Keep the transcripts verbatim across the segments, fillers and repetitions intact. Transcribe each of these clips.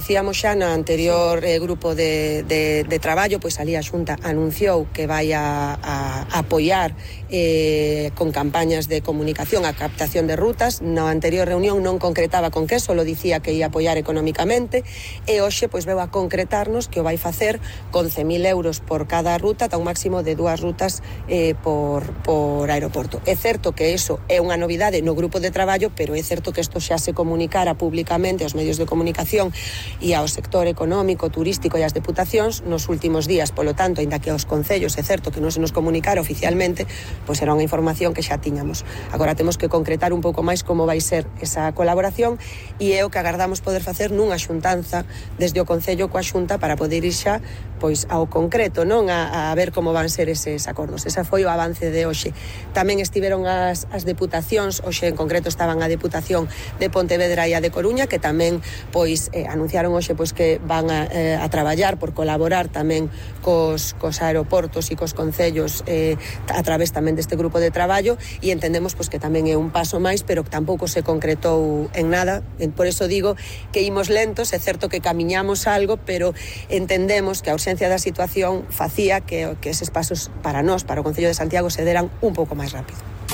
dicíamos xa na anterior eh, grupo de, de, de traballo, pois ali a Xunta anunciou que vai a, a apoiar eh, con campañas de comunicación a captación de rutas. Na anterior reunión non concretaba con que, solo dicía que ia apoiar económicamente, e hoxe pois veu a concretarnos que o vai facer con cen mil euros por cada ruta, ata un máximo de dúas rutas eh, por, por aeroporto. É certo que iso é unha novidade no grupo de traballo, pero é certo que isto xa se comunicara públicamente aos medios de comunicación e ao sector económico, turístico e ás deputacións nos últimos días. Polo tanto, aínda que aos concellos é certo que non se nos comunicara oficialmente, pois era unha información que xa tiñamos. Agora temos que concretar un pouco máis como vai ser esa colaboración, e é o que agardamos poder facer nunha xuntanza desde o Concello coa Xunta para poder ir xa pois ao concreto, non a, a ver como van ser eses acordos. Esa foi o avance de hoxe. Tamén estiveron as, as deputacións, hoxe en concreto estaban a Deputación de Pontevedra e a de Coruña, que tamén pois eh, anunciaron hoxe pois que van a, eh, a traballar por colaborar tamén cos, cos aeroportos e cos concellos eh, a través tamén deste grupo de traballo, e entendemos pois que tamén é un paso máis, pero que tampouco se concretou en nada. Por eso digo que imos lentos. É certo que camiñamos algo, pero entendemos que a urxencia da situación facía que, que eses pasos para nós, para o Concello de Santiago, se deran un pouco máis rápido.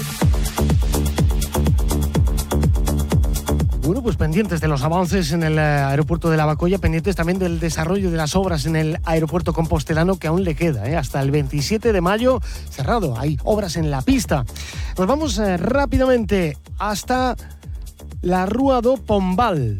Bueno, pues pendientes de los avances en el aeropuerto de Lavacolla, pendientes también del desarrollo de las obras en el aeropuerto compostelano, que aún le queda, ¿eh? Hasta el veintisiete de mayo cerrado. Hay obras en la pista. Nos vamos eh, rápidamente hasta la Rúa do Pombal.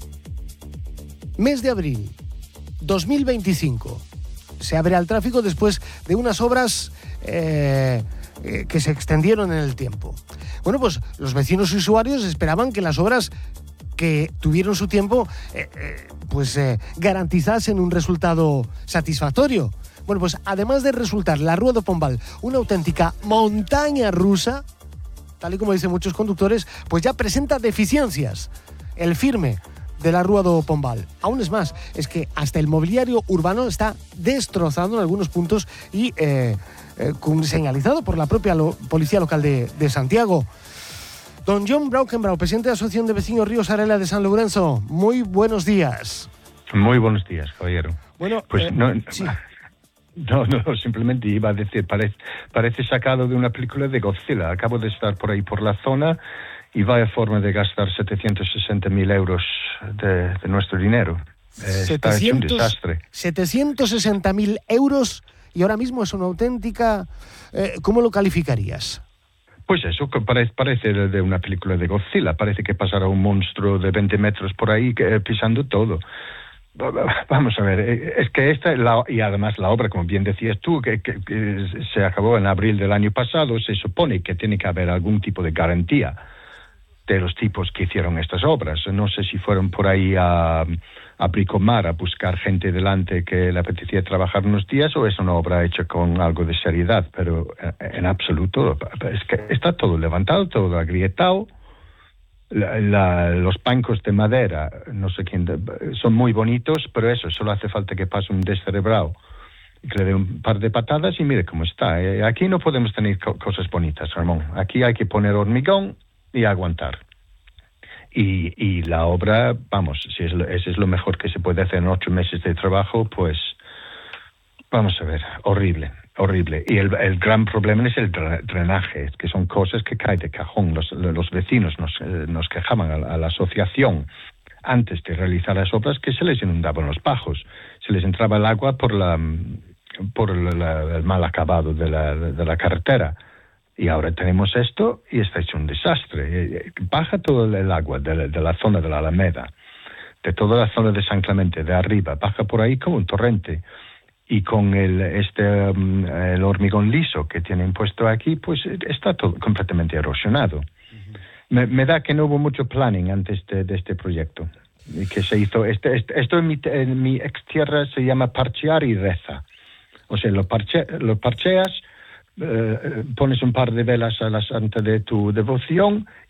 Mes de abril dos mil veinticinco. Se abre al tráfico después de unas obras eh, eh, que se extendieron en el tiempo. Bueno, pues los vecinos y usuarios esperaban que las obras que tuvieron su tiempo eh, eh, pues eh, garantizasen un resultado satisfactorio. Bueno, pues además de resultar la Rúa do Pombal una auténtica montaña rusa, tal y como dicen muchos conductores, pues ya presenta deficiencias. El firme de la Rúa do Pombal. Aún es más, es que hasta el mobiliario urbano está destrozado en algunos puntos y eh, eh, señalizado por la propia lo, Policía Local de, de Santiago. Don John Braukenbrau, presidente de la Asociación de Vecinos Ríos Arela de San Lorenzo, muy buenos días. Muy buenos días, caballero. Bueno, pues eh, no, sí. no, no, simplemente iba a decir, parece, parece sacado de una película de Godzilla. Acabo de estar por ahí por la zona y vaya forma de gastar setecientos sesenta mil euros de, de nuestro dinero. Eh, está hecho un desastre. setecientos sesenta mil euros, y ahora mismo es una auténtica... Eh, ¿Cómo lo calificarías? Pues eso, parece, parece de una película de Godzilla. Parece que pasará un monstruo de veinte metros por ahí que, pisando todo. Vamos a ver, es que esta, la, y además la obra, como bien decías tú, que, que, que se acabó en abril del año pasado, se supone que tiene que haber algún tipo de garantía de los tipos que hicieron estas obras. No sé si fueron por ahí a, a bricomar, a buscar gente delante que le apetecía trabajar unos días, o es una obra hecha con algo de seriedad, pero en absoluto, es que está todo levantado, todo agrietado. La, la, los bancos de madera, no sé quién, son muy bonitos, pero eso, solo hace falta que pase un descerebrado, que le dé un par de patadas y mire cómo está. Eh, aquí no podemos tener co- cosas bonitas, Ramón. Aquí hay que poner hormigón y aguantar. Y, y la obra, vamos, si es lo, ese es lo mejor que se puede hacer en ocho meses de trabajo, pues vamos a ver, horrible, horrible. Y el, el gran problema es el drenaje, que son cosas que caen de cajón. Los, los vecinos nos, eh, nos quejaban a la, a la asociación antes de realizar las obras que se les inundaban los bajos, se les entraba el agua por la por la, la, el mal acabado de la, de la carretera. Y ahora tenemos esto y está hecho un desastre. Baja todo el agua de la, de la zona de la Alameda, de toda la zona de San Clemente, de arriba, baja por ahí como un torrente. Y con el este um, el hormigón liso que tienen puesto aquí, pues está todo completamente erosionado. Uh-huh. Me, me da que no hubo mucho planning antes de, de este proyecto. Y que se hizo, este, este, esto en mi, en mi ex tierra se llama parchear y reza. O sea, lo, parche, lo parcheas, Eh, pones un par de velas a la santa de tu devoción